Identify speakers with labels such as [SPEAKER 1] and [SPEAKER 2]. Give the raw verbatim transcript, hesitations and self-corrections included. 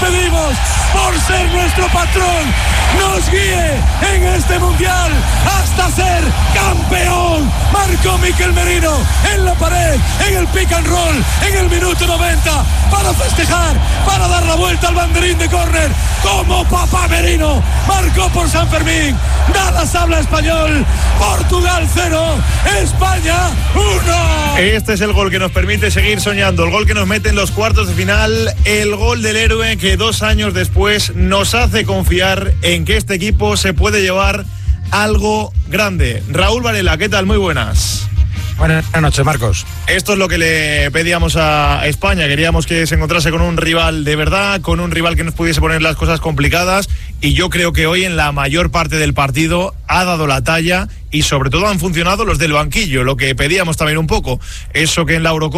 [SPEAKER 1] pedimos, por ser nuestro patrón, nos guíe en este mundial hasta ser campeón. Marcó Mikel Merino en la pared, en el pick and roll, en el minuto noventa, para festejar, para dar la vuelta al banderín de córner, como papá Merino. Marcó por San Fermín. Dallas habla español. Portugal cero, España uno.
[SPEAKER 2] Este es el gol que nos permite seguir soñando, el gol que nos mete en los cuartos de final, el gol del héroe que dos años después nos hace confiar en que este equipo se puede llevar algo grande. Raúl Varela, ¿qué tal? Muy buenas.
[SPEAKER 3] Buenas noches, Marcos.
[SPEAKER 2] Esto es lo que le pedíamos a España. Queríamos que se encontrase con un rival de verdad, con un rival que nos pudiese poner las cosas complicadas, y yo creo que hoy en la mayor parte del partido ha dado la talla y sobre todo han funcionado los del banquillo, lo que pedíamos también un poco. Eso que en la Eurocopa